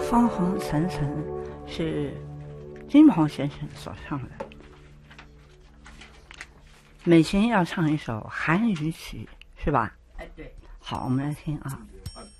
方红层层是金鹏先生所唱的。美琴要唱一首韩语曲，是吧？ 哎，对。 好，我们来听啊。